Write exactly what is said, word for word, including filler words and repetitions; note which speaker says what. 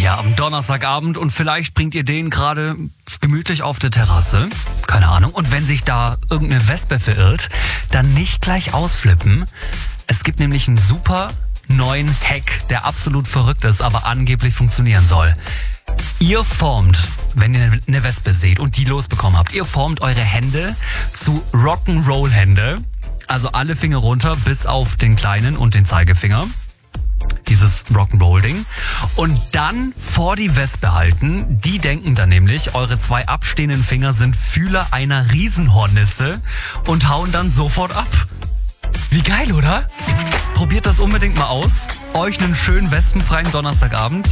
Speaker 1: hier am Donnerstagabend und vielleicht bringt ihr den gerade gemütlich auf der Terrasse. Keine Ahnung. Und wenn sich da irgendeine Wespe verirrt, dann nicht gleich ausflippen. Es gibt nämlich einen super neuen Hack, der absolut verrückt ist, aber angeblich funktionieren soll. Ihr formt, wenn ihr eine Wespe seht und die losbekommen habt, ihr formt eure Hände zu Rock'n'Roll-Hände. Also alle Finger runter bis auf den kleinen und den Zeigefinger. Dieses Rock'n'Roll-Ding. Und dann vor die Wespe halten. Die denken dann nämlich, eure zwei abstehenden Finger sind Fühler einer Riesenhornisse und hauen dann sofort ab. Wie geil, oder? Probiert das unbedingt mal aus. Euch einen schönen wespenfreien Donnerstagabend.